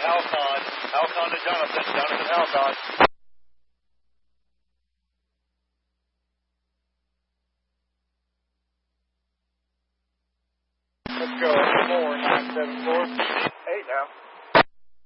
Halcon. Halcon to Jonathan. Jonathan Halcon. Let's go. 4974. 8 now.